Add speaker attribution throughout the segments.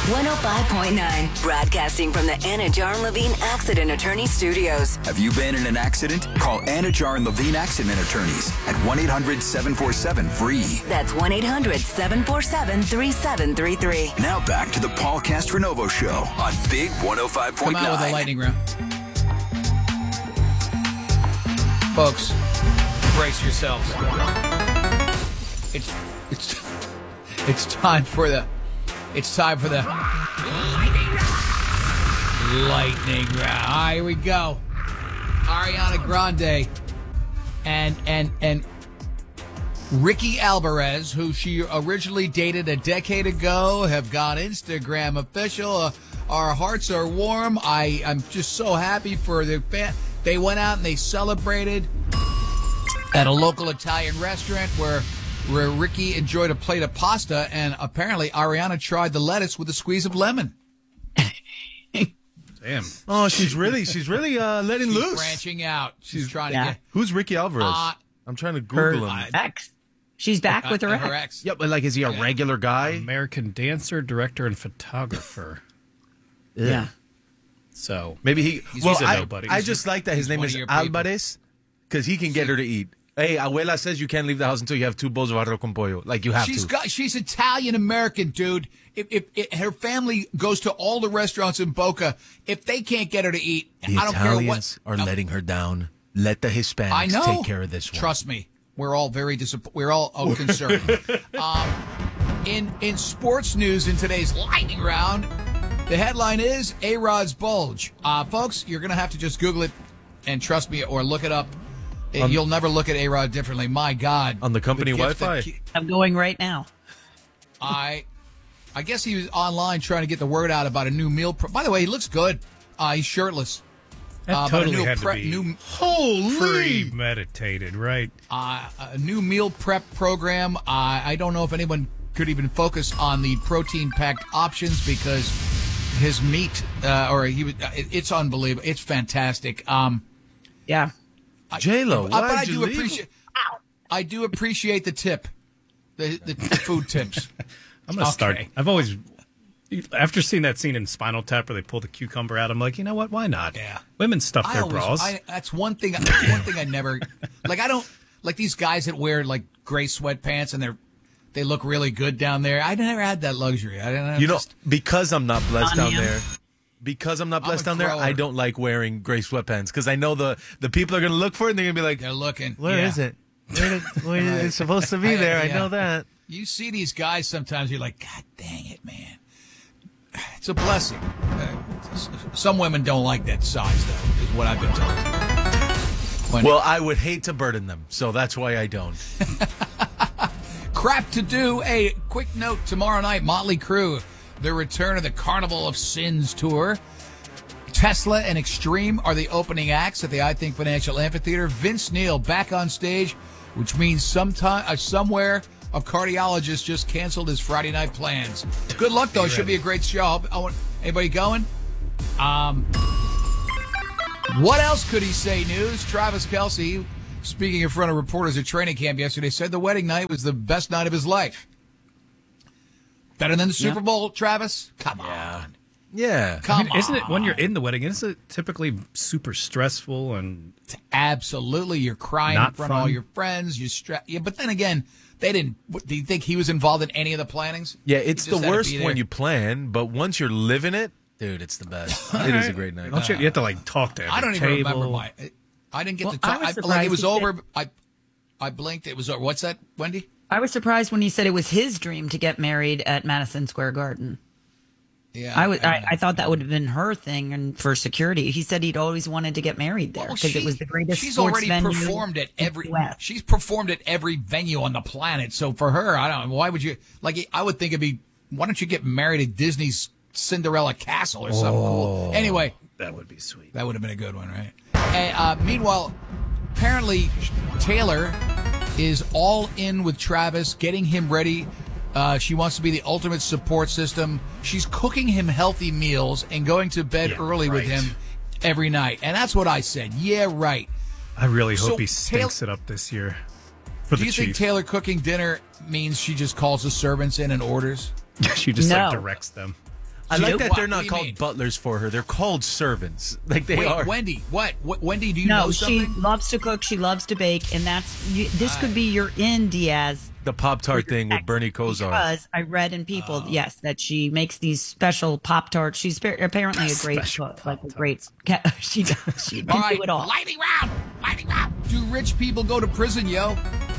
Speaker 1: 105.9, broadcasting from the Anna Jar and Levine Accident Attorney Studios.
Speaker 2: Have you been in an accident? Call Anna Jar and Levine Accident Attorneys at 1-800-747-FREE.
Speaker 1: That's 1-800-747-3733.
Speaker 2: Now back to the Paul Castronovo Show on Big 105.9.
Speaker 3: Come out with a lightning round. Folks, brace yourselves. It's time for the lightning round. All right, here we go. Ariana Grande and Ricky Alvarez, who she originally dated a decade ago, have gone Instagram official. Our hearts are warm. I'm just so happy for their fan. They went out and they celebrated at a local Italian restaurant where Ricky enjoyed a plate of pasta, and apparently Ariana tried the lettuce with a squeeze of lemon.
Speaker 4: Damn.
Speaker 5: Oh, she's really letting loose.
Speaker 3: Branching out. She's trying to get.
Speaker 5: Who's Ricky Alvarez? I'm trying to Google him.
Speaker 6: Ex. She's back with her ex.
Speaker 5: Yeah, but is he a regular guy?
Speaker 4: American dancer, director, and photographer.
Speaker 5: Yeah.
Speaker 4: So
Speaker 5: maybe he's a
Speaker 4: nobody.
Speaker 5: I just like that his name is Alvarez because he can get her to eat. Hey, Abuela says you can't leave the house until you have 2 bowls of arroz con pollo. Like, you have to.
Speaker 3: She's Italian-American, dude. If her family goes to all the restaurants in Boca, if they can't get her to eat,
Speaker 5: the
Speaker 3: I don't care what.
Speaker 5: Italians are letting her down. Let the Hispanics take care of this one.
Speaker 3: Trust me. We're all very disappointed. We're all concerned. In sports news in today's lightning round, the headline is A-Rod's bulge. Folks, you're going to have to just Google it and trust me, or look it up. You'll never look at A-Rod differently. My God.
Speaker 5: On the company Wi-Fi.
Speaker 6: I'm going right now.
Speaker 3: I guess he was online trying to get the word out about a new meal. By the way, he looks good. He's shirtless.
Speaker 4: That totally had to be
Speaker 5: holy
Speaker 4: premeditated, right?
Speaker 3: A new meal prep program. I don't know if anyone could even focus on the protein-packed options because his meat, it's unbelievable. It's fantastic.
Speaker 6: Yeah.
Speaker 5: J-Lo,
Speaker 3: but I do appreciate the tip, the food tips.
Speaker 4: I'm going to start. I've always, after seeing that scene in Spinal Tap where they pull the cucumber out, I'm like, you know what? Why not?
Speaker 3: Yeah.
Speaker 4: Women stuff their bras.
Speaker 3: That's one thing I never, I don't, like these guys that wear, gray sweatpants and they look really good down there. I never had that luxury.
Speaker 5: Because I'm not blessed down there. Because I'm not blessed down there, I don't like wearing gray sweatpants because I know the people are going to look for it and they're going to be like,
Speaker 3: they're looking.
Speaker 5: Where is it? Where it's supposed to be there. I know that.
Speaker 3: You see these guys sometimes, you're like, God dang it, man. It's a blessing. Some women don't like that size, though, is what I've been told.
Speaker 5: Well, I would hate to burden them, so that's why I don't.
Speaker 3: Crap to do. A quick note, tomorrow night, Motley Crue. The return of the Carnival of Sins tour. Tesla and Extreme are the opening acts at the I Think Financial Amphitheater. Vince Neil back on stage, which means somewhere a cardiologist just canceled his Friday night plans. Good luck, though. Should be a great show. Anybody going? What else could he say? News. Travis Kelce, speaking in front of reporters at training camp yesterday, said the wedding night was the best night of his life. Better than the Super Bowl, Travis? Come on.
Speaker 5: Yeah.
Speaker 4: Isn't it, when you're in the wedding, isn't it typically super stressful? And
Speaker 3: absolutely. You're crying in front of all your friends. But then again, they didn't. Do you think he was involved in any of the plannings?
Speaker 5: Yeah, it's the worst when you plan, but once you're living it, dude, it's the best. It is a great night.
Speaker 4: You have to talk to every
Speaker 3: I don't even remember I didn't get to talk. It was over. I blinked. It was over. What's that, Wendy?
Speaker 6: I was surprised when he said it was his dream to get married at Madison Square Garden.
Speaker 3: Yeah,
Speaker 6: I thought that would have been her thing, and for security, he said he'd always wanted to get married there because it was the greatest sports venue.
Speaker 3: She's performed at every venue on the planet. So for her, I don't know. Why would you I would think it'd be. Why don't you get married at Disney's Cinderella Castle or something cool? Anyway,
Speaker 4: that would be sweet.
Speaker 3: That would have been a good one, right? And, meanwhile, apparently Taylor is all in with Travis, getting him ready. She wants to be the ultimate support system. She's cooking him healthy meals and going to bed early with him every night. And that's what I said. Yeah, right.
Speaker 4: I really hope he stinks it up this year for the Chiefs.
Speaker 3: Do you think Taylor cooking dinner means she just calls the servants in and orders?
Speaker 4: She just directs them.
Speaker 5: I like that they're not
Speaker 3: What do you
Speaker 5: called
Speaker 3: mean?
Speaker 5: butlers for her. They're called servants. Like they are.
Speaker 3: Wendy, what? Wendy, do you know something?
Speaker 6: She loves to cook. She loves to bake, and this could be your in, Diaz.
Speaker 5: The Pop-Tart thing with Bernie Kosar.
Speaker 6: Because I read in People, yes, that she makes these special Pop-Tarts. She's apparently a great cook, like a great. She can
Speaker 3: All right,
Speaker 6: do it all.
Speaker 3: lightning round. Do rich people go to prison, yo?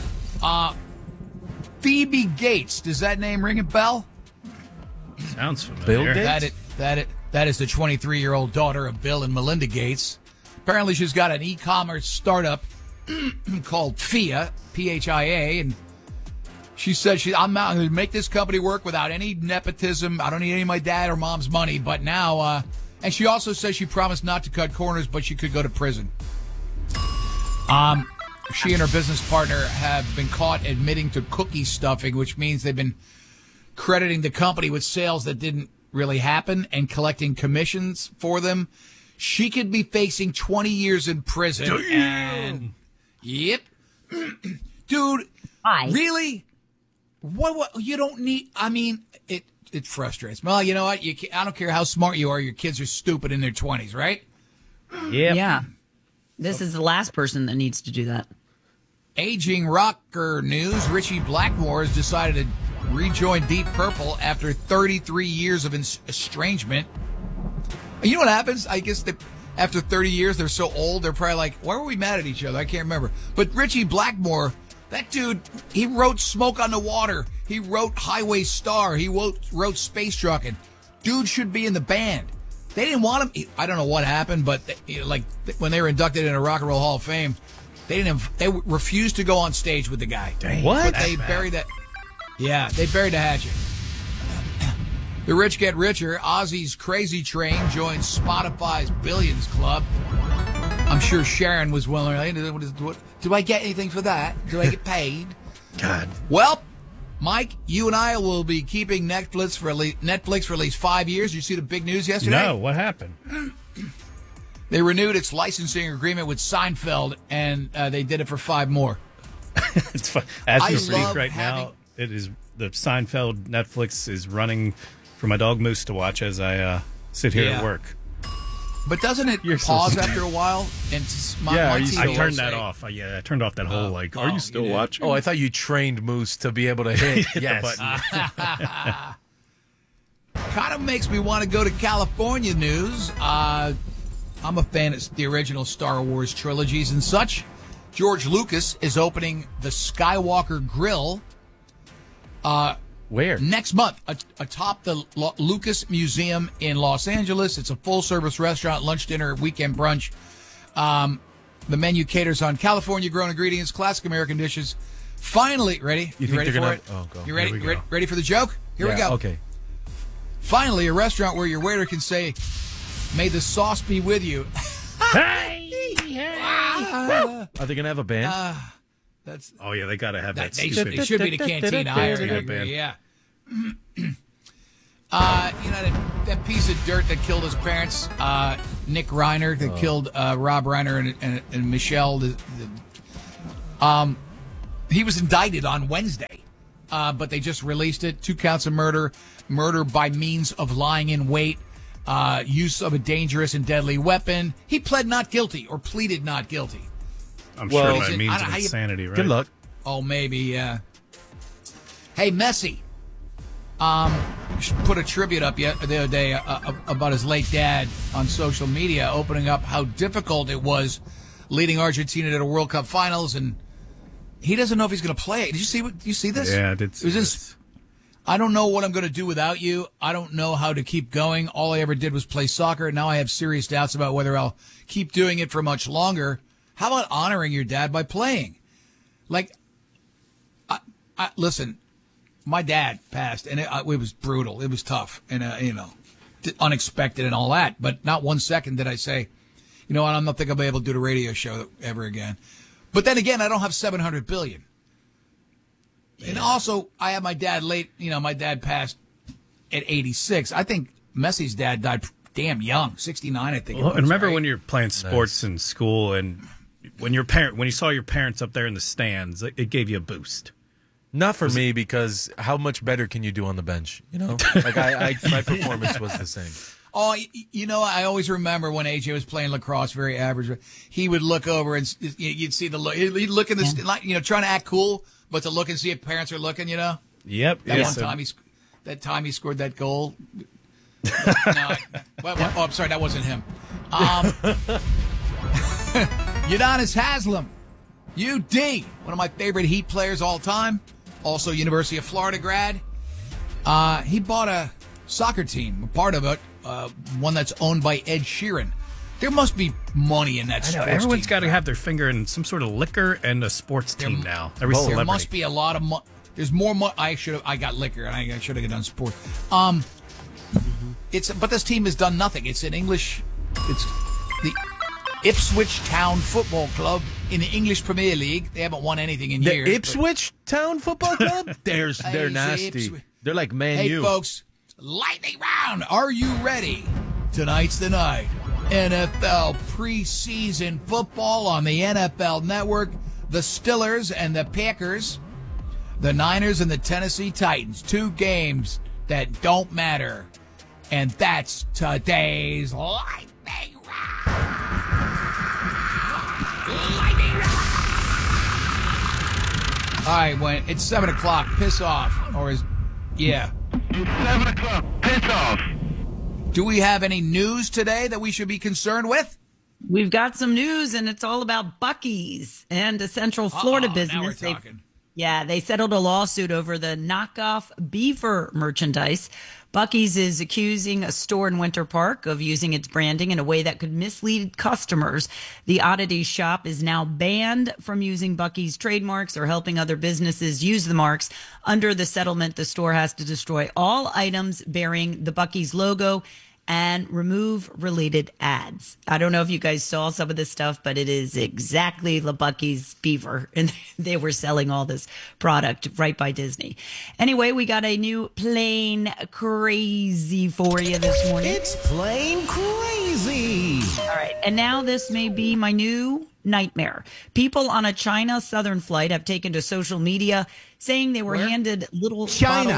Speaker 3: Phoebe Gates. Does that name ring a bell?
Speaker 4: Sounds familiar.
Speaker 5: Bill Gates?
Speaker 3: That is the 23-year-old daughter of Bill and Melinda Gates. Apparently, she's got an e-commerce startup called PHIA, P-H-I-A, and she said, I'm out to make this company work without any nepotism. I don't need any of my dad or mom's money. But now, and she also says she promised not to cut corners, but she could go to prison. She and her business partner have been caught admitting to cookie stuffing, which means they've been crediting the company with sales that didn't really happen and collecting commissions for them. She could be facing 20 years in prison. And yep. Dude,
Speaker 6: Why?
Speaker 3: Really? What you don't need, I mean, it frustrates me. Well, you know what? I don't care how smart you are, your kids are stupid in their 20s, right?
Speaker 4: Yep.
Speaker 6: Yeah. This is the last person that needs to do that.
Speaker 3: Aging rocker news, Richie Blackmore has decided to rejoin Deep Purple after 33 years of estrangement. You know what happens? I guess that after 30 years, they're so old, they're probably like, why were we mad at each other? I can't remember. But Richie Blackmore, that dude, he wrote Smoke on the Water. He wrote Highway Star. He wrote Space Truckin'. Dude should be in the band. They didn't want him. I don't know what happened, but when they were inducted into Rock and Roll Hall of Fame, they refused to go on stage with the guy.
Speaker 4: Dang.
Speaker 5: What?
Speaker 3: But they buried that. Yeah, they buried the hatchet. The rich get richer. Ozzy's Crazy Train joins Spotify's Billions Club. I'm sure Sharon was willing. Do I get anything for that? Do I get paid?
Speaker 4: God.
Speaker 3: Well, Mike, you and I will be keeping Netflix for at least 5 years. You see the big news yesterday?
Speaker 4: No, what happened?
Speaker 3: They renewed its licensing agreement with Seinfeld, and they did it for 5 more.
Speaker 4: It's fun. As we
Speaker 3: I
Speaker 4: speak
Speaker 3: love
Speaker 4: right
Speaker 3: having-
Speaker 4: now, it is the Seinfeld Netflix is running for my dog Moose to watch as I sit here
Speaker 3: Yeah.
Speaker 4: at work.
Speaker 3: But doesn't it
Speaker 4: You're so
Speaker 3: pause
Speaker 4: sweet.
Speaker 3: after a while? And my TV
Speaker 4: I
Speaker 3: will
Speaker 4: turned
Speaker 3: say-
Speaker 4: that off. I turned off that whole are you still
Speaker 3: you did.
Speaker 4: watching?
Speaker 5: Oh, I thought you trained Moose to be able to hit
Speaker 4: the
Speaker 5: yes.
Speaker 4: button.
Speaker 3: Kind of makes me want to go to California news. I'm a fan of the original Star Wars trilogies and such. George Lucas is opening the Skywalker Grill
Speaker 5: Where?
Speaker 3: next month atop the Lucas Museum in Los Angeles. It's a full-service restaurant, lunch, dinner, weekend brunch. The menu caters on California-grown ingredients, classic American dishes. Finally, ready?
Speaker 5: You think
Speaker 3: ready
Speaker 5: they're
Speaker 3: for
Speaker 5: gonna-
Speaker 3: it?
Speaker 5: Oh, go.
Speaker 3: You ready?
Speaker 4: Here we go.
Speaker 3: Ready for the joke? Here we
Speaker 5: Yeah,
Speaker 3: go.
Speaker 5: Okay.
Speaker 3: Finally, a restaurant where your waiter can say, "May the sauce be with you."
Speaker 5: Are they gonna have a band?
Speaker 3: That's
Speaker 4: Oh yeah, they got to have that.
Speaker 3: it should be the Cantina. I agree. Yeah. That piece of dirt that killed his parents, Nick Reiner, that killed Rob Reiner and Michelle. He was indicted on Wednesday, but they just released it. 2 counts of murder, murder by means of lying in wait, use of a dangerous and deadly weapon. He pled not guilty or pleaded not guilty.
Speaker 4: I'm
Speaker 5: Well,
Speaker 4: sure that means
Speaker 3: I don't know how you-
Speaker 4: insanity, right?
Speaker 5: Good luck.
Speaker 3: Oh, maybe, yeah. Hey, Messi. Put a tribute up the other day about his late dad on social media, opening up how difficult it was leading Argentina to the World Cup finals, and he doesn't know if he's going to play. Did you see this?
Speaker 4: Yeah, I did see
Speaker 3: It was
Speaker 4: this.
Speaker 3: I don't know what I'm going to do without you. I don't know how to keep going. All I ever did was play soccer. Now I have serious doubts about whether I'll keep doing it for much longer. How about honoring your dad by playing? Like, listen, my dad passed, and it was brutal. It was tough, and unexpected and all that. But not one second did I say, you know what, I'm not think I'll be able to do the radio show ever again. But then again, I don't have $700 billion. Yeah. And also, I have my dad late. My dad passed at 86. I think Messi's dad died damn young, 69, I think.
Speaker 4: Well, and remember when you're playing sports in school, and when you saw your parents up there in the stands, it gave you a boost.
Speaker 5: Not for me, because how much better can you do on the bench? You know, like my performance was the same.
Speaker 3: Oh, I always remember when AJ was playing lacrosse, very average. He would look over and you'd see the look. He'd look in this, trying to act cool, but to look and see if parents are looking. Yep. That time he scored that goal. I'm sorry, that wasn't him. Udonis Haslem, UD, one of my favorite Heat players all time. Also, University of Florida grad. He bought a soccer team, a part of it. One that's owned by Ed Sheeran. There must be money in that. I know
Speaker 4: everyone's got to have their finger in some sort of liquor and a sports team now. Every celebrity.
Speaker 3: There must be a lot of money. There's more money. I got liquor, and I should have done sports. But this team has done nothing. It's in English. It's the Ipswich Town Football Club in the English Premier League. They haven't won anything in years.
Speaker 5: The Ipswich Town Football Club? They're nasty. They're like Man U.
Speaker 3: Hey, folks. Lightning round. Are you ready? Tonight's the night. NFL preseason football on the NFL Network. The Steelers and the Packers. The Niners and the Tennessee Titans. 2 games that don't matter. And that's today's Lightning Round. Lightning Round. All right, when it's 7 o'clock, piss off. Yeah.
Speaker 7: It's 7 o'clock. Piss off.
Speaker 3: Do we have any news today that we should be concerned with?
Speaker 6: We've got some news, and it's all about Buc-ee's and a Central Florida business.
Speaker 3: Now we're talking.
Speaker 6: They settled a lawsuit over the knockoff beaver merchandise. Buc-ee's is accusing a store in Winter Park of using its branding in a way that could mislead customers. The oddity shop is now banned from using Buc-ee's trademarks or helping other businesses use the marks. Under the settlement, the store has to destroy all items bearing the Buc-ee's logo and remove related ads. I don't know if you guys saw some of this stuff, but it is exactly the Buc-ee's beaver. And they were selling all this product right by Disney. Anyway, we got a new Plain Crazy for you this morning.
Speaker 8: It's Plain Crazy.
Speaker 6: All right. And now this may be my new nightmare. People on a China Southern flight have taken to social media saying they were handed little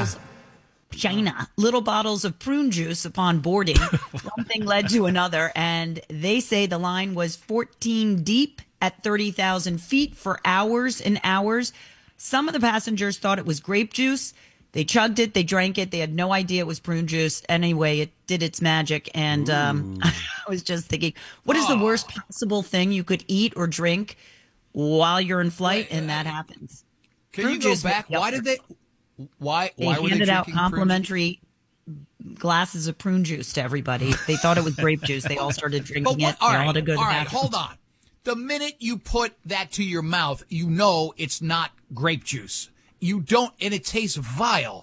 Speaker 6: little bottles of prune juice upon boarding. One thing led to another, and they say the line was 14 deep at 30,000 feet for hours and hours. Some of the passengers thought it was grape juice. They chugged it, they drank it, they had no idea it was prune juice. Anyway, it did its magic, and I was just thinking, what is the worst possible thing you could eat or drink while you're in flight, and that happens?
Speaker 3: Can you go back? Why did they... Why
Speaker 6: they
Speaker 3: were
Speaker 6: handed
Speaker 3: they
Speaker 6: out complimentary glasses of prune juice to everybody? They thought it was grape juice. They all started drinking it.
Speaker 3: All right, hold on. The minute you put that to your mouth, you know it's not grape juice. You don't, and it tastes vile.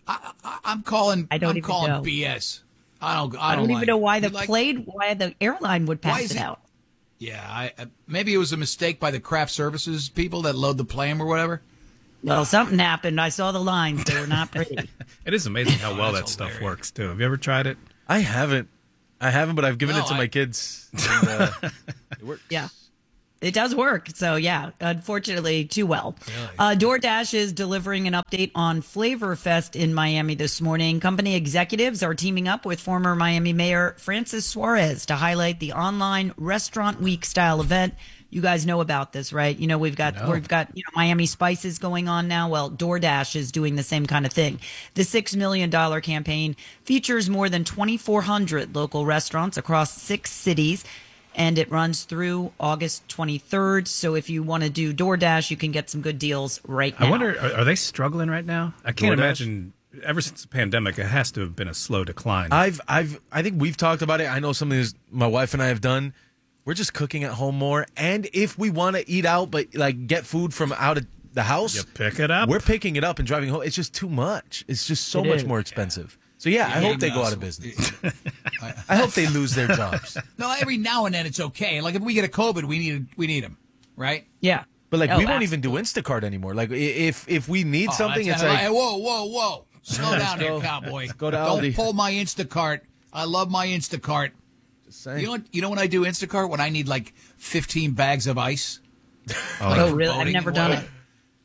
Speaker 3: I'm calling BS. I don't
Speaker 6: even know why the airline would pass it out.
Speaker 3: Yeah, maybe it was a mistake by the craft services people that load the plane or whatever.
Speaker 6: Well, something happened. I saw the lines. They were not pretty.
Speaker 4: It is amazing how well that stuff works, too. Have you ever tried it?
Speaker 5: I haven't, but I've given it to my kids. And, it works.
Speaker 6: Yeah. It does work. So, yeah, unfortunately, too well. DoorDash is delivering an update on Flavor Fest in Miami this morning. Company executives are teaming up with former Miami Mayor Francis Suarez to highlight the online Restaurant Week style event. You guys know about this, right? You know, we've got Miami Spices going on now. Well, DoorDash is doing the same kind of thing. The $6 million campaign features more than 2,400 local restaurants across 6 cities, and it runs through August 23rd. So if you want to do DoorDash, you can get some good deals right now.
Speaker 4: I wonder, are they struggling right now? I can't imagine. Ever since the pandemic, it has to have been a slow decline.
Speaker 5: I think we've talked about it. I know something my wife and I have done. We're just cooking at home more, and if we want to eat out, but like get food from out of the house,
Speaker 4: you pick it up.
Speaker 5: We're picking it up and driving home. It's just too much. It's just so much more expensive. So I hope they go out of business. I hope they lose their jobs.
Speaker 3: No, every now and then it's okay. Like if we get a COVID, we need them, right?
Speaker 6: Yeah,
Speaker 5: but like we won't even do Instacart anymore. Like if we need something, it's like
Speaker 3: whoa, slow down here, cowboy.
Speaker 5: Go to
Speaker 3: Don't
Speaker 5: Aldi.
Speaker 3: pull my Instacart. I love my Instacart. You know when I do Instacart when I need like 15 bags of ice?
Speaker 6: Oh, really? I've never done it.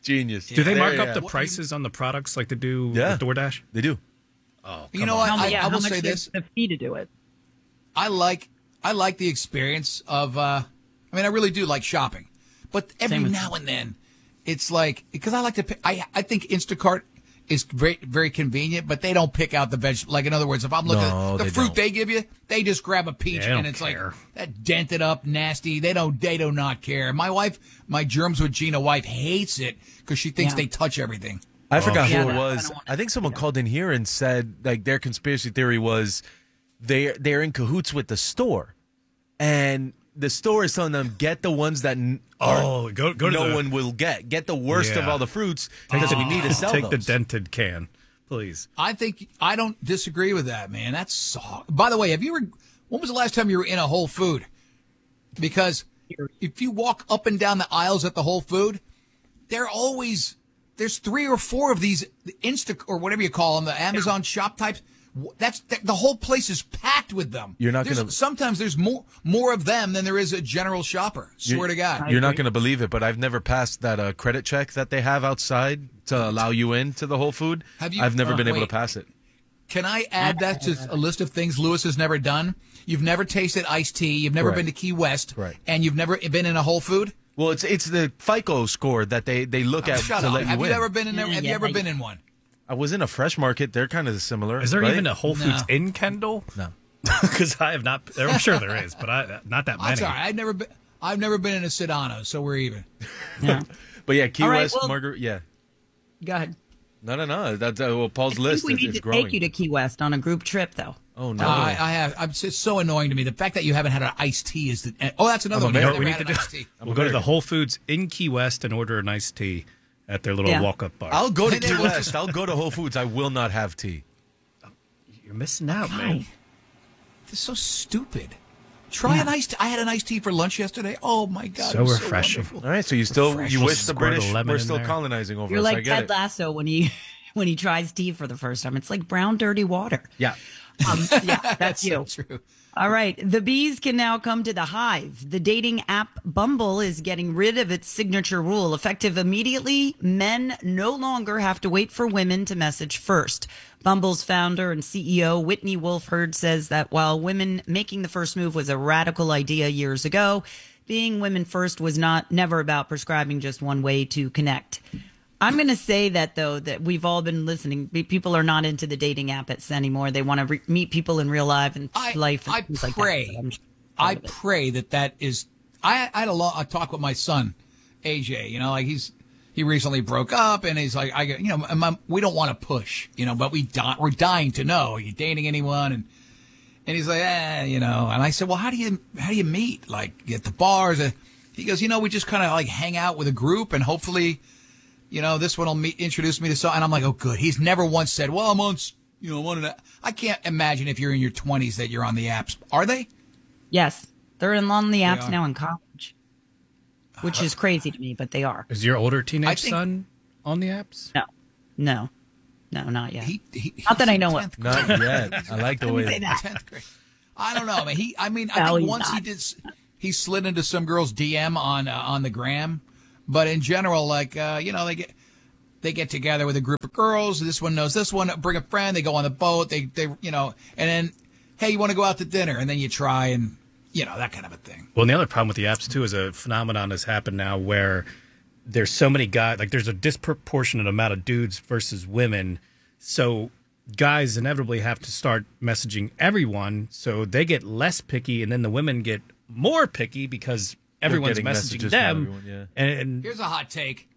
Speaker 5: Genius.
Speaker 4: Do they
Speaker 5: There,
Speaker 4: mark up
Speaker 5: yeah.
Speaker 4: the prices on the products like they do
Speaker 5: Yeah.
Speaker 4: with DoorDash?
Speaker 5: They do.
Speaker 4: Oh,
Speaker 3: You know what? I
Speaker 6: how
Speaker 3: will
Speaker 6: much
Speaker 3: say
Speaker 6: is
Speaker 3: this.
Speaker 6: the fee to do it?
Speaker 3: I like the experience of. I really do like shopping, but every
Speaker 6: Same with
Speaker 3: now and then, it's like because I like to. I think Instacart is very very convenient, but they don't pick out the veg. Like in other words, if I'm looking
Speaker 5: No,
Speaker 3: at the
Speaker 5: they
Speaker 3: fruit
Speaker 5: don't.
Speaker 3: they give you, they just grab a peach
Speaker 4: Yeah, they
Speaker 3: and
Speaker 4: don't
Speaker 3: it's
Speaker 4: care.
Speaker 3: like that dented up, nasty. They do not care. My Germs with Gina wife hates it because she thinks
Speaker 6: Yeah.
Speaker 3: they touch everything.
Speaker 5: I forgot
Speaker 6: Yeah,
Speaker 5: who it
Speaker 6: I
Speaker 5: was.
Speaker 6: don't want
Speaker 5: I think someone called in here and said like their conspiracy theory was they're in cahoots with the store, and the store is telling them get the ones that
Speaker 4: Oh, go to
Speaker 5: no
Speaker 4: the-
Speaker 5: one will get the worst of
Speaker 4: Yeah.
Speaker 5: all the fruits because we need to sell
Speaker 4: Take
Speaker 5: those.
Speaker 4: the dented can, please.
Speaker 3: I don't disagree with that, man. That's by the way, when was the last time you were in a Whole Food? Because if you walk up and down the aisles at the Whole Food, there's 3 or 4 of these Insta or whatever you call them, the Amazon shop types. The whole place is packed with them.
Speaker 5: You're not gonna-
Speaker 3: Sometimes there's more of them than there is a general shopper. Swear to God.
Speaker 5: You're not going to believe it, but I've never passed that credit check that they have outside to allow you into the Whole Food.
Speaker 3: Have you-
Speaker 5: I've never been able to
Speaker 3: wait.
Speaker 5: pass it.
Speaker 3: Can I add that to a list of things Lewis has never done? You've never tasted iced tea. You've never
Speaker 5: Correct.
Speaker 3: been to Key West.
Speaker 5: Right.
Speaker 3: And you've never been in a Whole Food?
Speaker 5: Well, it's the FICO score that they look at
Speaker 3: Shut
Speaker 5: to
Speaker 3: up.
Speaker 5: let you
Speaker 3: Have
Speaker 5: in.
Speaker 3: you ever been in there?
Speaker 6: Yeah,
Speaker 3: Have you
Speaker 6: yeah,
Speaker 3: ever
Speaker 6: they-
Speaker 3: been in one?
Speaker 5: I was in a Fresh Market. They're kind of similar.
Speaker 4: Is there
Speaker 5: right?
Speaker 4: even a Whole Foods
Speaker 3: No.
Speaker 4: in Kendall?
Speaker 5: No.
Speaker 4: Because I have not. I'm sure there is, but not that
Speaker 3: I'm
Speaker 4: many.
Speaker 3: sorry. I've never been in a Sedano, so we're even.
Speaker 6: Yeah.
Speaker 5: But yeah, Key
Speaker 6: All right,
Speaker 5: West,
Speaker 6: well-
Speaker 5: Margaret. Yeah.
Speaker 6: Go ahead.
Speaker 5: No. That's Paul's
Speaker 6: I think
Speaker 5: list
Speaker 6: we
Speaker 5: is
Speaker 6: need to
Speaker 5: growing.
Speaker 6: take you to Key West on a group trip, though.
Speaker 5: Oh no.
Speaker 3: I have. It's so annoying to me. The fact that you haven't had an iced tea is the. Oh, that's another
Speaker 5: I'm
Speaker 3: one.
Speaker 5: American.
Speaker 3: You've
Speaker 4: what we
Speaker 3: never
Speaker 4: need
Speaker 3: had
Speaker 4: to
Speaker 3: an
Speaker 4: do?
Speaker 3: iced tea.
Speaker 4: We'll go to the Whole Foods in Key West and order an iced tea at their little
Speaker 6: Yeah.
Speaker 4: walk-up bar.
Speaker 5: I'll go to
Speaker 3: And then
Speaker 5: Key
Speaker 3: we'll
Speaker 5: West. I'll go to Whole Foods. I will not have tea.
Speaker 4: You're missing out, man.
Speaker 3: This is so stupid. Try an iced. I had an iced tea for lunch yesterday. Oh my God,
Speaker 4: So
Speaker 3: it was
Speaker 4: refreshing.
Speaker 3: wonderful.
Speaker 5: All right, so you wish the
Speaker 4: Squirt a
Speaker 5: British
Speaker 4: lemon
Speaker 5: were
Speaker 4: in
Speaker 5: still
Speaker 4: there.
Speaker 5: colonizing over
Speaker 6: You're
Speaker 5: us. I
Speaker 6: like
Speaker 5: get
Speaker 6: Ted
Speaker 5: it.
Speaker 6: Lasso when he tries tea for the first time. It's like brown, dirty water.
Speaker 5: Yeah.
Speaker 6: Yeah, that's you.
Speaker 3: So true.
Speaker 6: All right. The bees can now come to the hive. The dating app Bumble is getting rid of its signature rule. Effective immediately, men no longer have to wait for women to message first. Bumble's founder and CEO, Whitney Wolf Herd, says that while women making the first move was a radical idea years ago, being women first was never about prescribing just one way to connect. I'm going to say that, though, that we've all been listening. People are not into the dating apps anymore. They want to meet people in real life and life. And
Speaker 3: I
Speaker 6: things like
Speaker 3: pray.
Speaker 6: that. I'm sure
Speaker 3: I
Speaker 6: of it.
Speaker 3: pray that is. I had a talk with my son, AJ. You know, like he recently broke up, and he's like, we don't want to push, but we're dying to know, are you dating anyone? And he's like, And I said, well, how do you meet? Like at the bars? He goes, we just kind of like hang out with a group, and hopefully, this one will introduce me to some. And I'm like, oh, good. He's never once said, well, I'm on, I can't imagine if you're in your 20s that you're on the apps. Are they?
Speaker 6: Yes. They're on the apps
Speaker 3: are.
Speaker 6: now in college, which is crazy to me, but they are.
Speaker 4: Is your older teenage
Speaker 3: I think-
Speaker 4: son on the apps?
Speaker 6: No, not yet.
Speaker 3: He's
Speaker 6: Not that I know
Speaker 3: in
Speaker 6: of.
Speaker 3: 10th grade.
Speaker 5: Not yet. I like the way.
Speaker 6: say that.
Speaker 3: 10th grade. I don't know, man. I
Speaker 6: No,
Speaker 3: think
Speaker 6: he's
Speaker 3: once
Speaker 6: not.
Speaker 3: he slid into some girl's DM on the gram, but in general, like they get together with a group of girls. This one knows this one. Bring a friend. They go on the boat. They and then hey, you want to go out to dinner? And then you try and that kind of a thing.
Speaker 4: Well, and the other problem with the apps, too, is a phenomenon has happened now where there's so many guys, like there's a disproportionate amount of dudes versus women. So guys inevitably have to start messaging everyone. So they get less picky, and then the women get more picky because everyone's
Speaker 5: getting
Speaker 4: messaging
Speaker 5: messages
Speaker 4: them.
Speaker 5: from everyone,
Speaker 4: And
Speaker 3: Here's a hot take.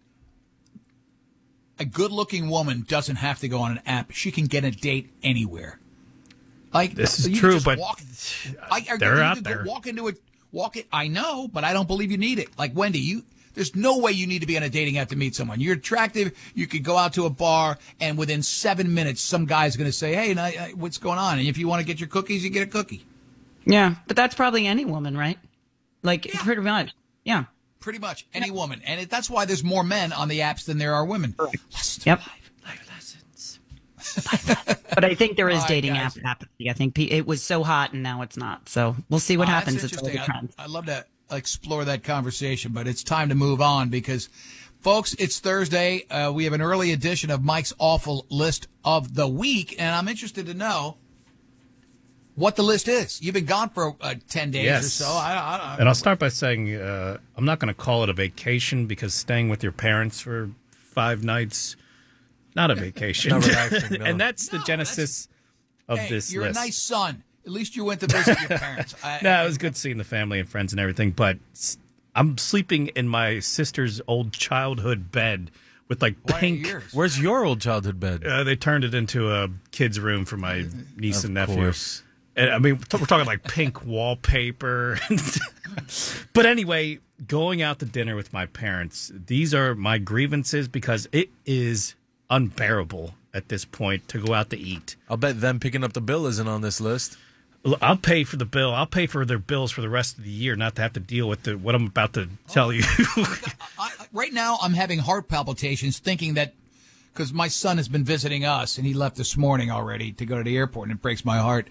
Speaker 3: A good-looking woman doesn't have to go on an app. She can get a date anywhere. Like
Speaker 4: This is
Speaker 3: you can
Speaker 4: true,
Speaker 3: just
Speaker 4: but they're
Speaker 3: you
Speaker 4: out
Speaker 3: can
Speaker 4: there.
Speaker 3: Walk it. I know, but I don't believe you need it. Like Wendy, there's no way you need to be on a dating app to meet someone. You're attractive. You could go out to a bar, and within 7 minutes, some guy's going to say, "Hey, what's going on?" And if you want to get your cookies, you get a cookie.
Speaker 6: Yeah, but that's probably any woman, right? Like pretty much. Yeah.
Speaker 3: Pretty much any woman, and that's why there's more men on the apps than there are women. Lessons
Speaker 6: Yep.
Speaker 3: life lessons.
Speaker 6: But I think there is
Speaker 3: All right,
Speaker 6: dating
Speaker 3: guys.
Speaker 6: app apathy. I think it was so hot and now it's not. So we'll see what happens.
Speaker 3: That's
Speaker 6: It's all the
Speaker 3: interesting.
Speaker 6: trends.
Speaker 3: I'd love to explore that conversation, but it's time to move on because Folks, it's Thursday. We have an early edition of Mike's Awful List of the Week, and I'm interested to know what the list is. You've been gone for 10 days or so.
Speaker 4: And I'll start by saying I'm not going to call it a vacation because staying with your parents for 5 nights, not a vacation.
Speaker 5: Not relaxing, no.
Speaker 4: And that's the genesis of this
Speaker 3: you're
Speaker 4: list.
Speaker 3: a nice son. At least you went to visit your parents.
Speaker 4: No, it was good seeing the family and friends and everything, but I'm sleeping in my sister's old childhood bed with like pink.
Speaker 5: Where's your old childhood bed?
Speaker 4: They turned it into a kid's room for my niece and nephew.
Speaker 5: Course.
Speaker 4: And, I mean, we're talking like pink wallpaper. But anyway, going out to dinner with my parents, these are my grievances because it is unbearable at this point to go out to eat.
Speaker 5: I'll bet them picking up the bill isn't on this list.
Speaker 4: I'll pay for the bill. I'll pay for their bills for the rest of the year, not to have to deal with what I'm about to tell you.
Speaker 3: Right now, I'm having heart palpitations thinking that because my son has been visiting us and he left this morning already to go to the airport, and it breaks my heart.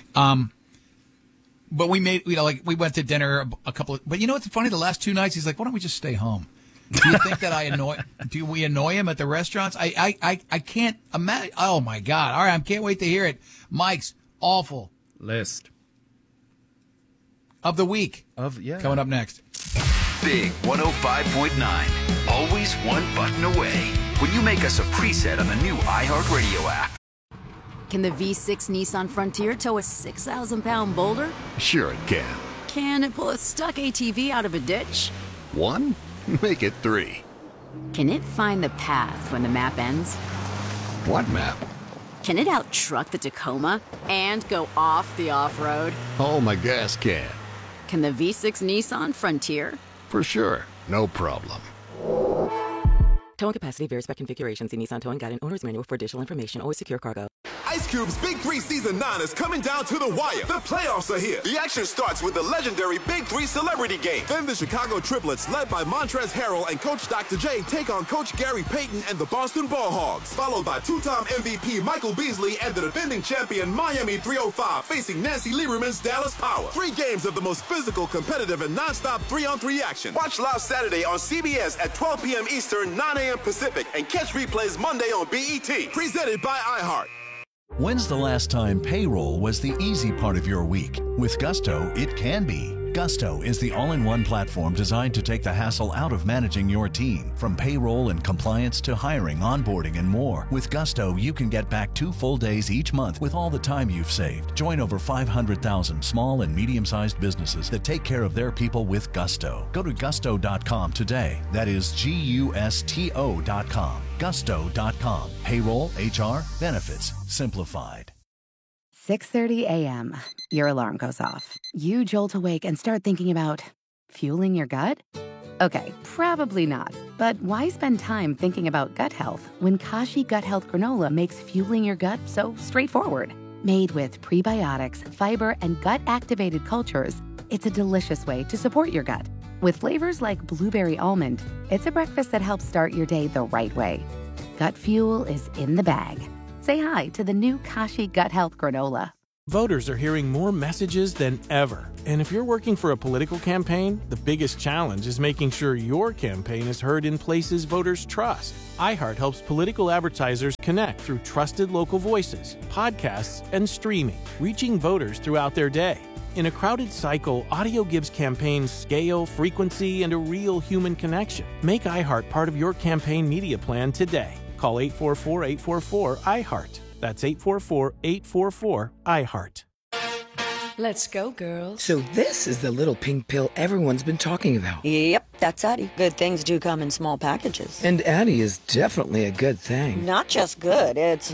Speaker 3: But we went to dinner a couple of, but you know what's funny? The last 2 nights, he's like, why don't we just stay home? Do you think that do we annoy him at the restaurants? I can't imagine. Oh my God. All right. I can't wait to hear it. Mike's Awful
Speaker 4: List
Speaker 3: of the Week. Coming up next.
Speaker 2: Big 105.9. Always one button away. When you make us a preset on the new iHeartRadio app.
Speaker 9: Can the V6 Nissan Frontier tow a 6,000-pound boulder?
Speaker 10: Sure it can.
Speaker 9: Can it pull a stuck ATV out of a ditch?
Speaker 10: 1? Make it 3.
Speaker 9: Can it find the path when the map ends?
Speaker 10: What map?
Speaker 9: Can it outtruck the Tacoma and go off the off-road?
Speaker 10: Oh, my gas can.
Speaker 9: Can the V6 Nissan Frontier?
Speaker 10: For sure. No problem.
Speaker 11: Towing capacity varies by configuration. See Nissan Towing Guide and Owner's Manual for additional information. Always secure cargo.
Speaker 12: Ice Cube's Big 3 Season 9 is coming down to the wire. The playoffs are here. The action starts with the legendary Big 3 Celebrity Game. Then the Chicago Triplets, led by Montrezl Harrell and Coach Dr. J, take on Coach Gary Payton and the Boston Ball Hogs. Followed by two-time MVP Michael Beasley and the defending champion Miami 305 facing Nancy Lieberman's Dallas Power. 3 games of the most physical, competitive, and non-stop 3-on-3 action. Watch live Saturday on CBS at 12 p.m. Eastern, 9 a.m. Pacific, and catch replays Monday on BET. Presented by iHeart.
Speaker 13: When's the last time payroll was the easy part of your week? With Gusto, it can be. Gusto is the all-in-one platform designed to take the hassle out of managing your team. From payroll and compliance to hiring, onboarding, and more. With Gusto, you can get back 2 full days each month with all the time you've saved. Join over 500,000 small and medium-sized businesses that take care of their people with Gusto. Go to gusto.com today. That is Gusto.com. Gusto.com. Payroll, HR, benefits, simplified.
Speaker 14: 6:30 a.m. Your alarm goes off. You jolt awake and start thinking about fueling your gut? Okay, probably not. But why spend time thinking about gut health when Kashi Gut Health Granola makes fueling your gut so straightforward? Made with prebiotics, fiber, and gut-activated cultures, it's a delicious way to support your gut. With flavors like blueberry almond, it's a breakfast that helps start your day the right way. Gut fuel is in the bag. Say hi to the new Kashi Gut Health Granola.
Speaker 15: Voters are hearing more messages than ever. And if you're working for a political campaign, the biggest challenge is making sure your campaign is heard in places voters trust. iHeart helps political advertisers connect through trusted local voices, podcasts, and streaming, reaching voters throughout their day. In a crowded cycle, audio gives campaigns scale, frequency, and a real human connection. Make iHeart part of your campaign media plan today. Call 844-844-iHeart. That's 844-844-iHeart.
Speaker 16: Let's go, girls.
Speaker 17: So this is the little pink pill everyone's been talking about.
Speaker 16: Yep, that's Addie. Good things do come in small packages.
Speaker 17: And Addie is definitely a good thing.
Speaker 16: Not just good, it's...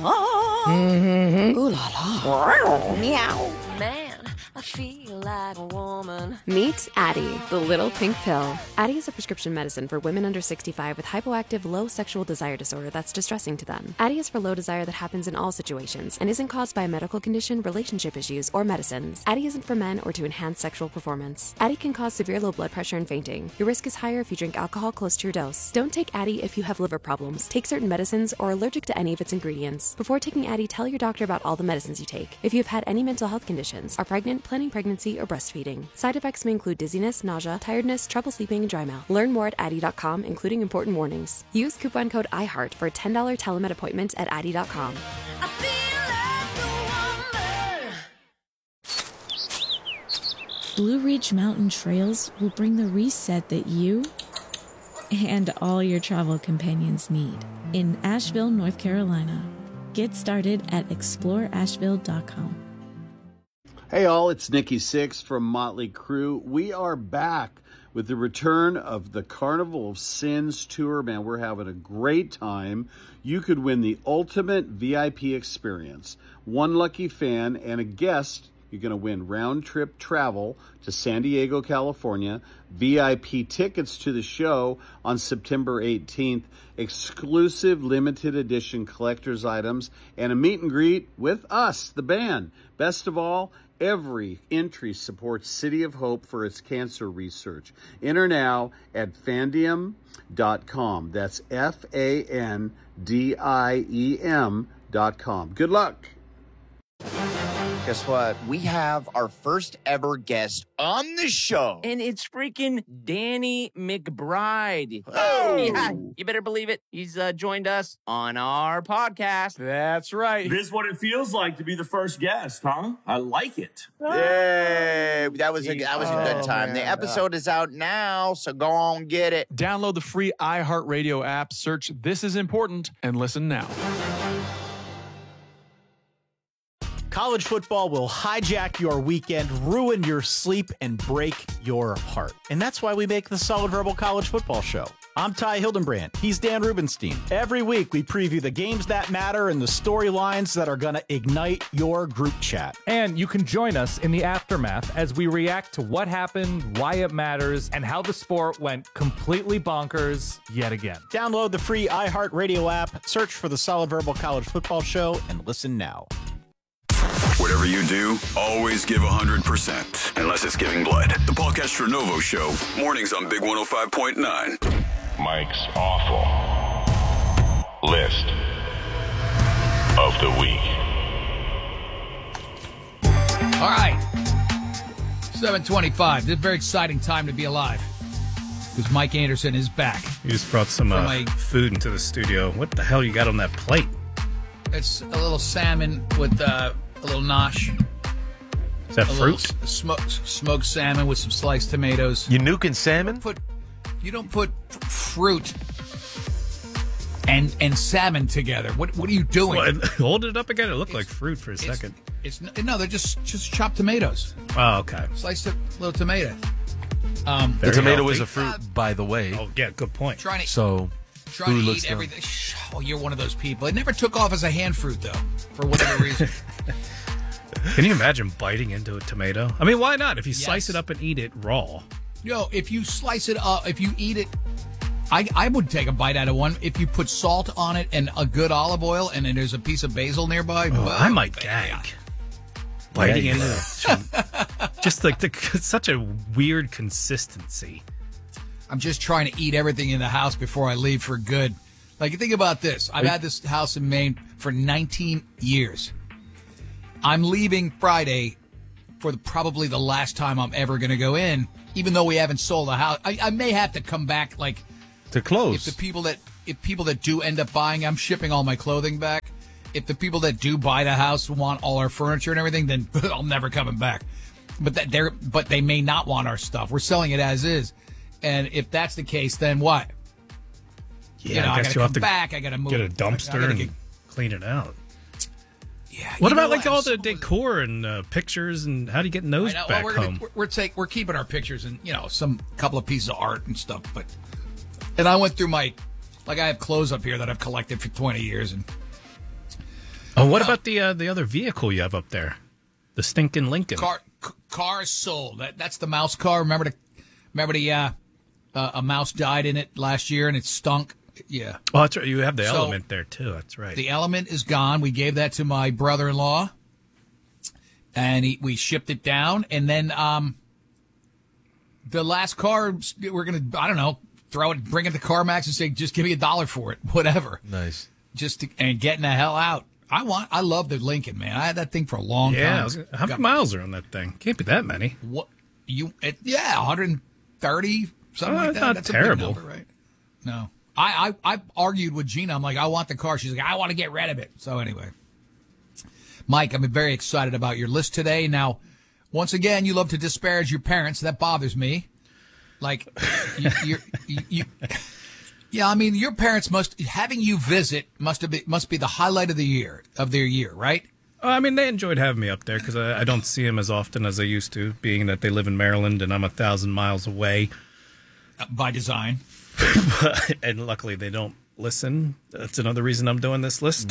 Speaker 16: Ooh la la. Meow.
Speaker 18: Man, I feel like a woman.
Speaker 19: Meet Addie, the little pink pill. Addie is a prescription medicine for women under 65 with hypoactive low sexual desire disorder that's distressing to them. Addie is for low desire that happens in all situations and isn't caused by a medical condition, relationship issues, or medicines. Addie isn't for men or to enhance sexual performance. Addie can cause severe low blood pressure and fainting. Your risk is higher if you drink alcohol close to your dose. Don't take Addie if you have liver problems, take certain medicines, or are allergic to any of its ingredients. Before taking Addie, tell your doctor about all the medicines you take. If you have had any mental health conditions, are pregnant, planning pregnancy, or breastfeeding. Side effects may include dizziness, nausea, tiredness, trouble sleeping, and dry mouth. Learn more at Addy.com, including important warnings. Use coupon code IHEART for a $10 telemed appointment at Addy.com.
Speaker 20: Blue Ridge Mountain Trails will bring the reset that you and all your travel companions need in Asheville, North Carolina. Get started at exploreasheville.com.
Speaker 21: Hey all, it's Nikki Sixx from Motley Crue. We are back with the return of the Carnival of Sins tour. Man, we're having a great time. You could win the ultimate VIP experience. One lucky fan and a guest. You're going to win round-trip travel to San Diego, California, VIP tickets to the show on September 18th, exclusive limited edition collector's items, and a meet and greet with us, the band. Best of all, every entry supports City of Hope for its cancer research. Enter now at Fandiem.com. That's FANDIEM.com. Good luck.
Speaker 22: Guess what? We have our first ever guest on the show.
Speaker 23: And it's freaking Danny McBride.
Speaker 22: Oh!
Speaker 23: Yeah, you better believe it. He's joined us on our podcast.
Speaker 24: That's right.
Speaker 25: This is what it feels like to be the first guest, huh? I like it.
Speaker 22: Yay! That was a good time.
Speaker 24: Man.
Speaker 22: The episode is out now, so go on get it.
Speaker 24: Download the free iHeartRadio app, search This Is Important, and listen now.
Speaker 26: College football will hijack your weekend, ruin your sleep, and break your heart. And that's why we make the Solid Verbal College Football Show. I'm Ty Hildenbrand. He's Dan Rubenstein. Every week, we preview the games that matter and the storylines that are going to ignite your group chat.
Speaker 27: And you can join us in the aftermath as we react to what happened, why it matters, and how the sport went completely bonkers yet again.
Speaker 26: Download the free iHeartRadio app, search for the Solid Verbal College Football Show, and listen now.
Speaker 28: Whatever you do, always give 100%. Unless it's giving blood. The Paul Castronovo Show. Mornings on Big 105.9.
Speaker 29: Mike's Awful List of the Week.
Speaker 3: All right. 7:25. This is a very exciting time to be alive. Because Mike Anderson is back.
Speaker 4: You just brought some food into the studio. What the hell you got on that plate?
Speaker 3: It's a little salmon with a little nosh.
Speaker 4: Is that fruit?
Speaker 3: Smoked salmon with some sliced tomatoes.
Speaker 5: You nuking salmon?
Speaker 3: You don't put fruit and salmon together. What are you doing?
Speaker 4: Well, hold it up again. It looked like fruit for a second.
Speaker 3: No, they're just chopped tomatoes.
Speaker 4: Oh, okay.
Speaker 3: Sliced a little tomato.
Speaker 5: The tomato is a fruit, by the way.
Speaker 4: Oh, yeah, good point.
Speaker 3: Trying to eat everything. Oh, you're one of those people. It never took off as a hand fruit, though, for whatever reason.
Speaker 4: Can you imagine biting into a tomato? I mean, why not? If you slice it up and eat it raw.
Speaker 3: No, if you slice it up, if you eat it, I would take a bite out of one. If you put salt on it and a good olive oil, and then there's a piece of basil nearby.
Speaker 4: I might gag. Biting into it. Just like such a weird consistency.
Speaker 3: I'm just trying to eat everything in the house before I leave for good. Like, think about this. I've had this house in Maine for 19 years. I'm leaving Friday for probably the last time I'm ever going to go in, even though we haven't sold the house. I may have to come back, like,
Speaker 5: to close.
Speaker 3: If people that do end up buying, I'm shipping all my clothing back. If the people that do buy the house want all our furniture and everything, then I'm never coming back. But they may not want our stuff. We're selling it as is. And if that's the case, then what?
Speaker 4: Yeah,
Speaker 3: I got to come back. I got to move.
Speaker 4: Get a dumpster and clean it out.
Speaker 3: Yeah.
Speaker 4: What about all the decor and pictures and how do you get those back home?
Speaker 3: We're keeping our pictures and some couple of pieces of art and stuff. And I went through I have clothes up here that I've collected for 20 years. And
Speaker 4: what about the other vehicle you have up there, the stinking Lincoln?
Speaker 3: Car is sold. That's the mouse car. Remember a mouse died in it last year and it stunk. Yeah.
Speaker 4: Oh, that's right. You have the Element there, too. That's right.
Speaker 3: The Element is gone. We gave that to my brother-in-law, and we shipped it down. And then the last car, we're going to, I don't know, bring it to CarMax and say, just give me $1 for it, whatever.
Speaker 5: Nice.
Speaker 3: And getting the hell out. I love the Lincoln, man. I had that thing for a long time.
Speaker 4: How many miles are on that thing? Can't be that many.
Speaker 3: What 130, something like that.
Speaker 4: Not
Speaker 3: That's
Speaker 4: terrible.
Speaker 3: a big number, right? No. I argued with Gina. I'm like, I want the car. She's like, I want to get rid of it. So anyway, Mike, I'm very excited about your list today. Now, once again, you love to disparage your parents. That bothers me. Like, yeah, I mean, your parents having you visit must be the highlight of their year, right?
Speaker 4: I mean, they enjoyed having me up there because I don't see them as often as I used to, being that they live in Maryland and I'm 1,000 miles away.
Speaker 3: By design.
Speaker 4: And luckily they don't listen. That's another reason I'm doing this list.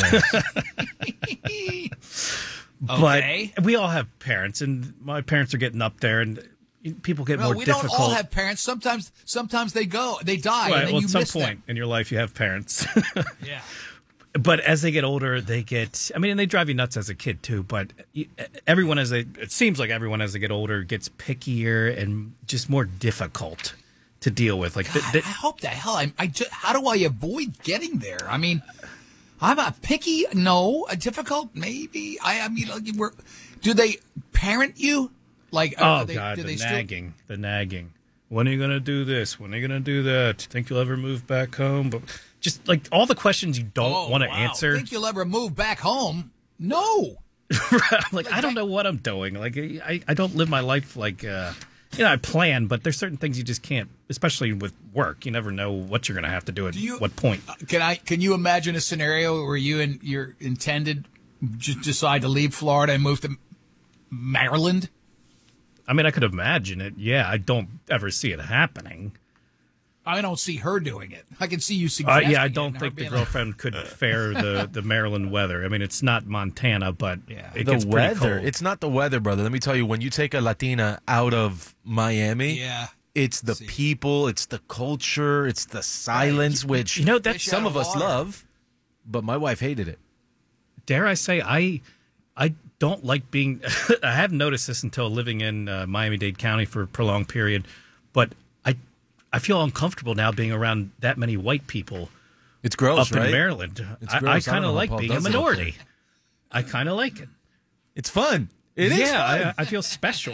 Speaker 3: Okay.
Speaker 4: But we all have parents, and my parents are getting up there, and people get more difficult.
Speaker 3: We don't all have parents. Sometimes they die,
Speaker 4: right,
Speaker 3: and then you
Speaker 4: at some
Speaker 3: miss
Speaker 4: point in your life you have parents.
Speaker 3: Yeah.
Speaker 4: But as they get older, they get, I mean, and they drive you nuts as a kid too, but it seems like everyone as they get older gets pickier and just more difficult to deal with. Like,
Speaker 3: God, I hope the hell how do I avoid getting there? I mean, I'm a picky, no, a difficult, maybe. I mean, do they parent you? Like,
Speaker 4: God, the nagging. When are you going to do this? When are you going to do that? Think you'll ever move back home? But just like all the questions you don't want to answer.
Speaker 3: Think you'll ever move back home? No.
Speaker 4: Like, I don't know what I'm doing. Like, I don't live my life like, I plan, but there's certain things you just can't, especially with work. You never know what you're going to have to do at what point.
Speaker 3: Can you imagine a scenario where you and your intended just decide to leave Florida and move to Maryland?
Speaker 4: I mean, I could imagine it. Yeah, I don't ever see it happening.
Speaker 3: I don't see her doing it. I can see you suggesting
Speaker 4: I don't think the girlfriend could fare the Maryland weather. I mean, it's not Montana, but it gets pretty cold.
Speaker 5: It's not the weather, brother. Let me tell you, when you take a Latina out of Miami, it's the people, it's the culture, it's the silence, which
Speaker 4: that
Speaker 5: some of us love, but my wife hated it.
Speaker 4: Dare I say, I don't like being – I haven't noticed this until living in Miami-Dade County for a prolonged period, but I feel uncomfortable now being around that many white people.
Speaker 5: It's gross,
Speaker 4: up in Maryland. I kind of like being a minority. I kind of like it.
Speaker 5: It's fun. It is fun.
Speaker 4: I feel special.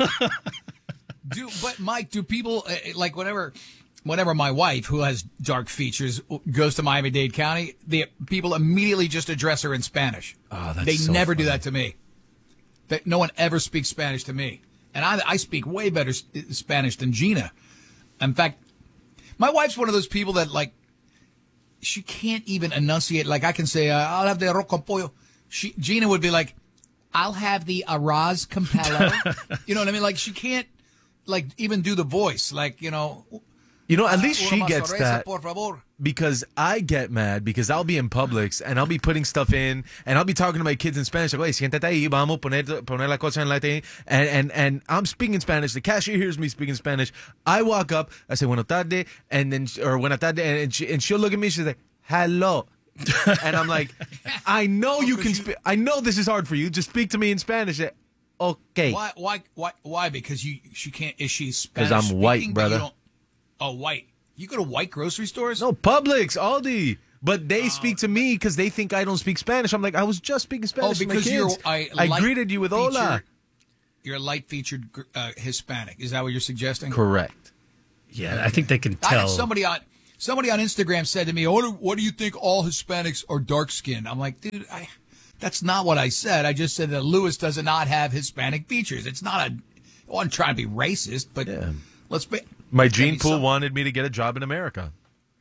Speaker 3: But Mike, do people like whenever my wife, who has dark features, goes to Miami-Dade County, the people immediately just address her in Spanish.
Speaker 5: Oh, that's
Speaker 3: They
Speaker 5: so
Speaker 3: never do
Speaker 5: funny.
Speaker 3: that to me. No one ever speaks Spanish to me, and I speak way better Spanish than Gina. In fact, my wife's one of those people that, like, she can't even enunciate. Like, I can say, I'll have the arroz con pollo. Gina would be like, I'll have the arroz con pollo. You know what I mean? Like, she can't, like, even do the voice. Like,
Speaker 5: at least she gets that,
Speaker 3: por favor.
Speaker 5: because I get mad because I'll be in Publix and I'll be putting stuff in and I'll be talking to my kids in Spanish. Like, hey, siéntate ahí, vamos poner la cosa en latín. And I'm speaking Spanish. The cashier hears me speaking Spanish. I walk up, I say, buenas tardes, buenas tardes, and she'll look at me, she's like, hello. And I'm like, I know you can speak. I know this is hard for you. Just speak to me in Spanish. Okay.
Speaker 3: Why? Because she can't. Is she Spanish?
Speaker 5: Because I'm white, brother.
Speaker 3: White. You go to white grocery stores?
Speaker 5: No, Publix, Aldi. But they speak to me because they think I don't speak Spanish. I'm like, I was just speaking Spanish to my kids. I greeted you with hola.
Speaker 3: You're a light-featured Hispanic. Is that what you're suggesting?
Speaker 5: Correct.
Speaker 4: Yeah, I think they can tell.
Speaker 3: I had somebody on Instagram said to me, what do you think all Hispanics are dark-skinned? I'm like, dude, that's not what I said. I just said that Lewis does not have Hispanic features. It's not I wasn't trying to be racist, but let's be...
Speaker 5: My gene pool wanted me to get a job in America.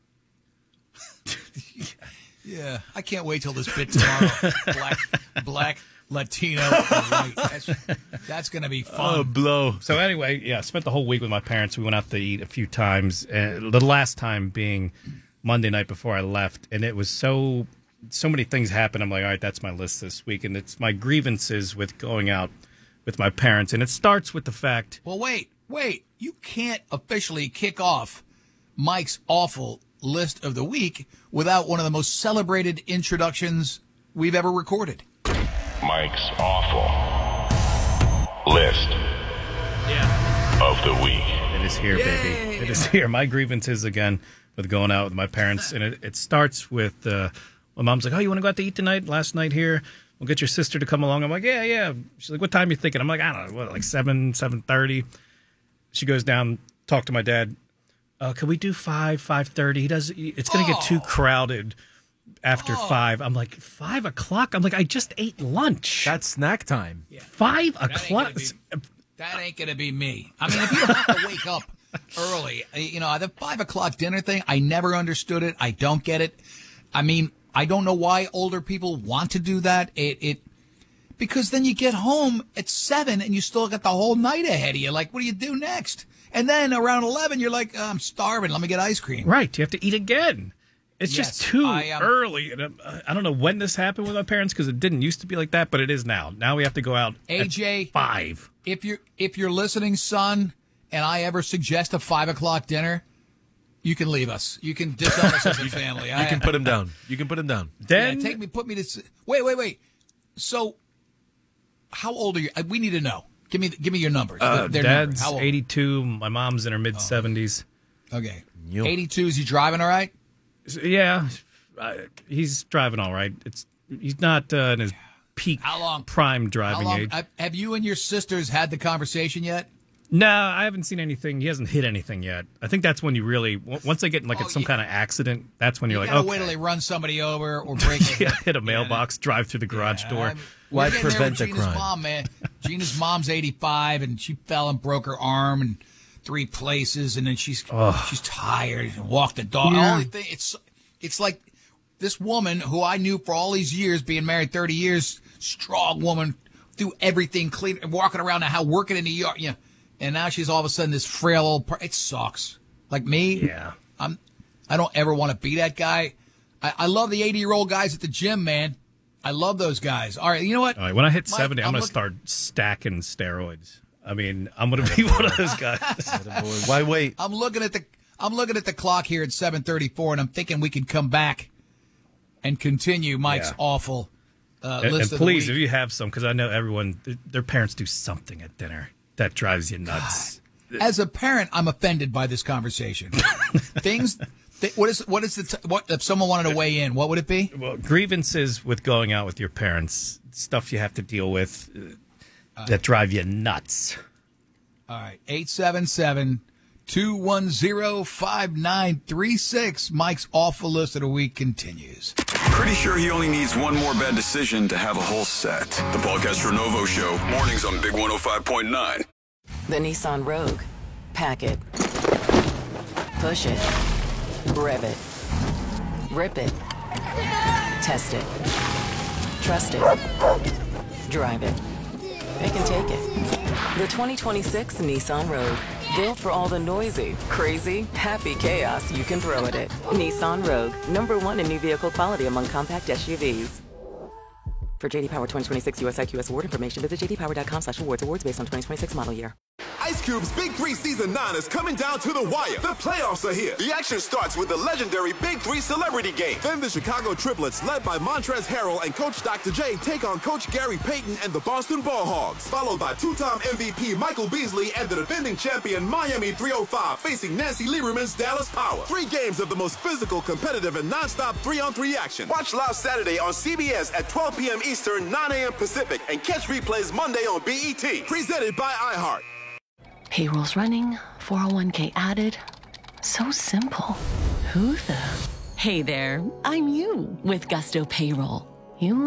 Speaker 3: Yeah, I can't wait till this bit tomorrow. Black, Latino, white. That's going to be fun.
Speaker 5: Oh, blow.
Speaker 4: So anyway, I spent the whole week with my parents. We went out to eat a few times. The last time being Monday night before I left, and it was so many things happened. I'm like, all right, that's my list this week, and it's my grievances with going out with my parents, and it starts with the fact.
Speaker 3: Well, wait. You can't officially kick off Mike's awful list of the week without one of the most celebrated introductions we've ever recorded.
Speaker 29: Mike's awful list of the week.
Speaker 4: It is here, baby. It is here. My grievances again with going out with my parents, and it starts with My mom's like, oh, you want to go out to eat tonight? Last night here. We'll get your sister to come along. I'm like, yeah. She's like, what time are you thinking? I'm like, I don't know, like 7:30. She goes down, talk to my dad. Can we do 5:30? It's going to get too crowded after 5. I'm like, 5 o'clock? I'm like, I just ate lunch.
Speaker 5: That's snack time.
Speaker 3: Yeah.
Speaker 4: 5 o'clock?
Speaker 3: That ain't going to be me. I mean, if you have to wake up early, the 5 o'clock dinner thing, I never understood it. I don't get it. I mean, I don't know why older people want to do that. Because then you get home at 7 and you still got the whole night ahead of you. Like, what do you do next? And then around 11, you're like, I'm starving. Let me get ice cream.
Speaker 4: Right. You have to eat again. It's just too early. And I don't know when this happened with my parents because it didn't used to be like that, but it is now. Now we have to go out
Speaker 3: AJ,
Speaker 4: at 5.
Speaker 3: If you're listening, son, and I ever suggest a 5 o'clock dinner, you can leave us. You can disown us as a family.
Speaker 5: You can put him down.
Speaker 4: Then
Speaker 3: put me to. Wait. So, how old are you? We need to know. Give me your numbers. Their
Speaker 4: Dad's
Speaker 3: numbers.
Speaker 4: 82. My mom's in her mid 70s.
Speaker 3: Okay. 82. Is he driving all right?
Speaker 4: Yeah, he's driving all right. He's not in his peak prime driving age.
Speaker 3: Have you and your sisters had the conversation yet?
Speaker 4: No, I haven't seen anything. He hasn't hit anything yet. I think that's when you really, once they get in some kind of accident, that's when you're like, okay.
Speaker 3: Wait till they run somebody over or break it.
Speaker 4: Hit a mailbox, drive through the garage door.
Speaker 5: Why prevent a
Speaker 3: Gina's
Speaker 5: crime?
Speaker 3: Mom, man. Gina's mom's 85, and she fell and broke her arm in 3 places, and then she's tired and walked the dog.
Speaker 4: Yeah.
Speaker 3: Only thing, it's like this woman who I knew for all these years, being married 30 years, strong woman, do everything clean, walking around the house, working in the yard, and now she's all of a sudden this frail old. It sucks. Like me,
Speaker 4: yeah.
Speaker 3: I don't ever want to be that guy. I love the 80-year-old guys at the gym, man. I love those guys. All right, you know what?
Speaker 4: All right, when I hit 70, I'm going to start stacking steroids. I mean, I'm going to be one of those guys.
Speaker 5: Why wait?
Speaker 3: I'm looking at the clock here at 7:34, and I'm thinking we can come back and continue Mike's awful list
Speaker 4: and
Speaker 3: of the
Speaker 4: please,
Speaker 3: week.
Speaker 4: if you have some, because I know everyone, their parents do something at dinner that drives you nuts.
Speaker 3: God. As a parent, I'm offended by this conversation. What if someone wanted to weigh in? What would it be?
Speaker 4: Well, grievances with going out with your parents, stuff you have to deal with that drive you nuts.
Speaker 3: All right, 877-210-5936. Mike's awful list of the week continues.
Speaker 28: Pretty sure he only needs one more bad decision to have a whole set. The Paul Castronovo Show, mornings on Big 105.9.
Speaker 1: The Nissan Rogue. Pack it. Push it. Rev it. Rip it. Test it. Trust it. Drive it. It can take it. The 2026 Nissan Rogue. Built for all the noisy, crazy, happy chaos you can throw at it. Nissan Rogue. #1 in new vehicle quality among compact SUVs. For JD Power 2026 US IQS award information, visit jdpower.com/awards. Awards based on 2026 model year.
Speaker 2: Ice Cube's Big 3 Season 9 is coming down to the wire. The playoffs are here. The action starts with the legendary Big 3 Celebrity Game. Then the Chicago Triplets, led by Montrezl Harrell and Coach Dr. J, take on Coach Gary Payton and the Boston Ball Hogs. Followed by two-time MVP Michael Beasley and the defending champion Miami 305 facing Nancy Lieberman's Dallas Power. 3 games of the most physical, competitive, and non-stop 3-on-3 action. Watch live Saturday on CBS at 12 p.m. Eastern, 9 a.m. Pacific, and catch replays Monday on BET. Presented by iHeart.
Speaker 6: Payroll's running, 401k added. So simple. Who the? Hey there, I'm you with Gusto Payroll. You